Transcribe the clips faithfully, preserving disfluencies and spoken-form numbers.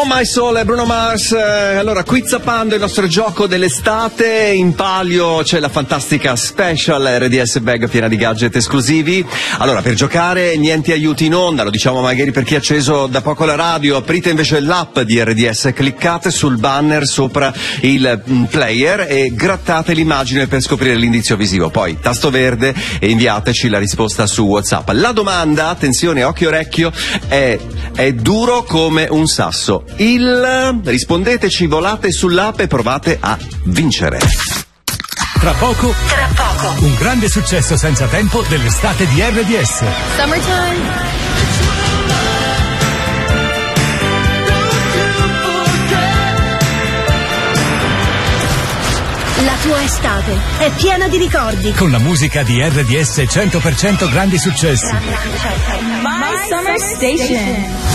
Oh My Soul e Bruno Mars. Allora, quizzapando il nostro gioco dell'estate, in palio c'è la fantastica Special R D S Bag piena di gadget esclusivi. Allora, per giocare niente aiuti in onda, lo diciamo magari per chi ha acceso da poco la radio, aprite invece l'app di R D S, cliccate sul banner sopra il player e grattate l'immagine per scoprire l'indizio visivo, poi tasto verde e inviateci la risposta su WhatsApp. La domanda, attenzione, occhio orecchio, è è duro come un sasso. Il rispondeteci, volate sull'app e provate a vincere. Tra poco, tra poco, un grande successo senza tempo dell'estate di R D S. Summertime. La tua estate è piena di ricordi. Con la musica di R D S cento per cento grandi successi. My Summer Station.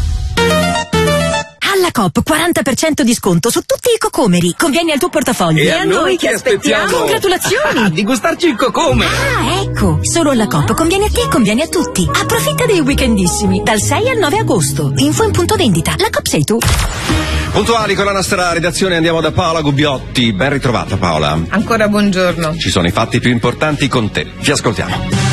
Alla Coop quaranta per cento di sconto su tutti i cocomeri. Conviene al tuo portafoglio. E, e a noi che aspettiamo? Congratulazioni! Di gustarci il cocomero. Ah, ecco. Solo alla Coop conviene a te e conviene a tutti. Approfitta dei weekendissimi dal sei al nove agosto. Info in punto vendita. La Coop sei tu. Puntuali con la nostra redazione andiamo da Paola Gubbiotti. Ben ritrovata, Paola. Ancora buongiorno. Ci sono i fatti più importanti con te. Ti ascoltiamo.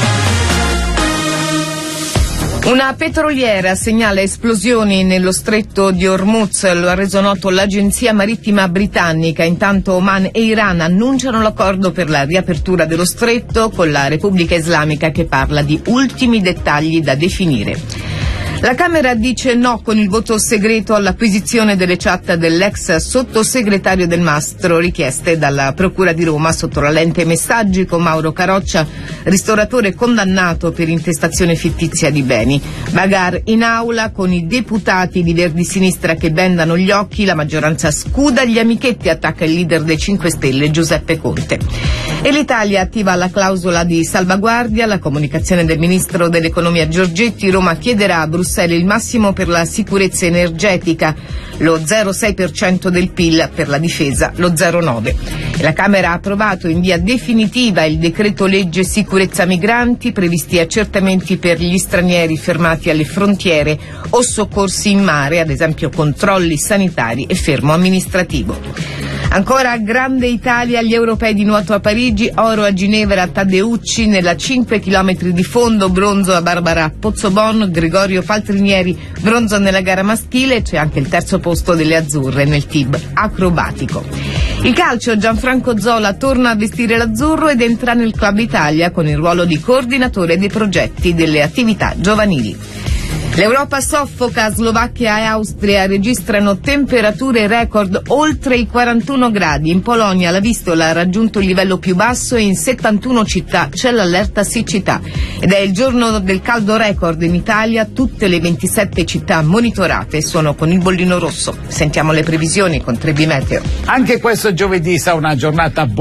Una petroliera segnala esplosioni nello stretto di Hormuz, lo ha reso noto l'agenzia marittima britannica. Intanto Oman e Iran annunciano l'accordo per la riapertura dello stretto, con la Repubblica Islamica che parla di ultimi dettagli da definire. La Camera dice no con il voto segreto all'acquisizione delle chat dell'ex sottosegretario del Mastro richieste dalla Procura di Roma sotto la lente messaggi con Mauro Caroccia, ristoratore condannato per intestazione fittizia di beni. Bagar in aula con i deputati di Verdi Sinistra che bendano gli occhi, la maggioranza scuda, gli amichetti attacca il leader dei cinque Stelle Giuseppe Conte. E l'Italia attiva la clausola di salvaguardia, la comunicazione del ministro dell'economia Giorgetti. Roma chiederà a Bruxelles il massimo per la sicurezza energetica, lo zero virgola sei per cento del P I L, per la difesa lo zero virgola nove per cento. E la Camera ha approvato in via definitiva il decreto legge sicurezza migranti, previsti accertamenti per gli stranieri fermati alle frontiere o soccorsi in mare, ad esempio controlli sanitari e fermo amministrativo. Ancora grande Italia agli europei di nuoto a Parigi, oro a Ginevra a Taddeucci, nella cinque chilometri di fondo, bronzo a Barbara Pozzobon, Gregorio Faltrinieri, bronzo nella gara maschile, c'è anche il terzo posto delle azzurre nel T I B acrobatico. Il calcio, Gianfranco Zola torna a vestire l'azzurro ed entra nel Club Italia con il ruolo di coordinatore dei progetti delle attività giovanili. L'Europa soffoca, Slovacchia e Austria registrano temperature record oltre i quarantuno gradi. In Polonia la Vistola ha raggiunto il livello più basso e in settantuno città c'è l'allerta siccità. Ed è il giorno del caldo record in Italia, tutte le ventisette città monitorate sono con il bollino rosso. Sentiamo le previsioni con Trebi Meteo. Anche questo giovedì sarà una giornata buona.